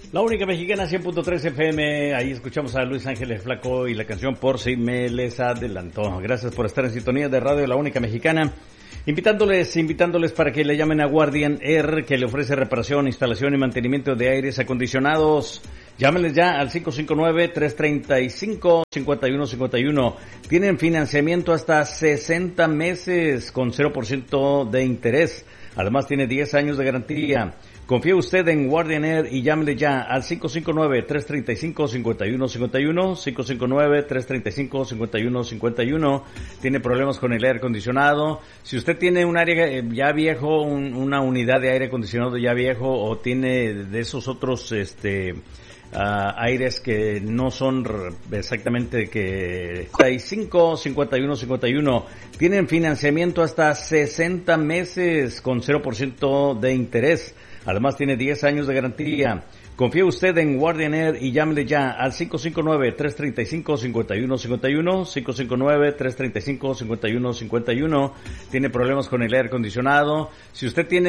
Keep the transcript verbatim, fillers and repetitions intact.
La única mexicana, cien punto tres F M. Ahí escuchamos a Luis Ángeles Flaco y la canción Por si me les adelantó. Gracias por estar en sintonía de Radio La Única Mexicana. Invitándoles, invitándoles para que le llamen a Guardian Air, que le ofrece reparación, instalación y mantenimiento de aires acondicionados. Llámenles ya al cinco cinco nueve, tres tres cinco, cinco uno cinco uno. Tienen financiamiento hasta sesenta meses con cero por ciento de interés. Además tiene diez años de garantía. Confíe usted en Guardian Air y llámele ya al cinco cinco nueve, tres tres cinco, cinco uno cinco uno, cinco cinco nueve, tres tres cinco, cinco uno cinco uno. Tiene problemas con el aire acondicionado. Si usted tiene un área ya viejo, un, una unidad de aire acondicionado ya viejo, o tiene de esos otros este uh, aires que no son exactamente que treinta y cinco, cincuenta y uno, cincuenta y uno, tienen financiamiento hasta sesenta meses con cero por ciento de interés. Además tiene diez años de garantía. Confíe usted en Guardian Air y llámele ya al cinco cinco nueve, tres tres cinco, cinco uno cinco uno, cinco cinco nueve, tres tres cinco, cinco uno cinco uno. Tiene problemas con el aire acondicionado. Si usted tiene